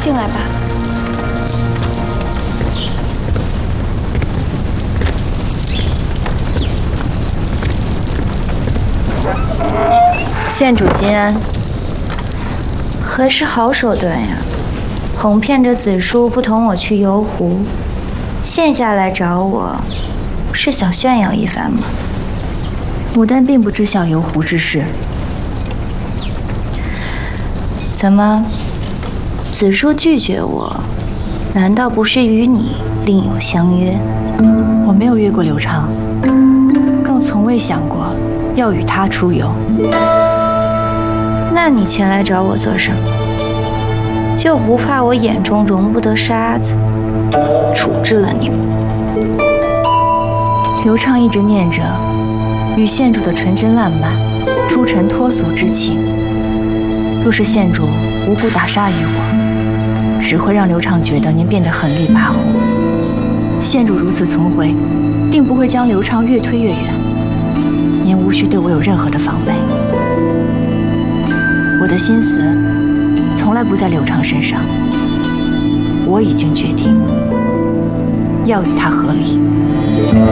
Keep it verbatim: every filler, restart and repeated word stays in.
进来吧。 县主金安， 何时好手段呀？哄骗着子叔不同我去游湖，现下来找我，是想炫耀一番吗？ 牡丹并不知晓游湖之事。 怎么，子叔拒绝我，难道不是与你另有相约？ 我没有约过刘畅，更从未想过要与他出游。 那你前来找我做什么？就不怕我眼中容不得沙子，处置了你吗？ 刘畅一直念着与县主的纯真烂漫、出尘脱俗之情。若是县主无故打杀于我，只会让刘畅觉得您变得狠戾跋扈。县主如此聪慧，定不会将刘畅越推越远。您无需对我有任何的防备。我的心思从来不在刘畅身上，我已经决定要与他和离。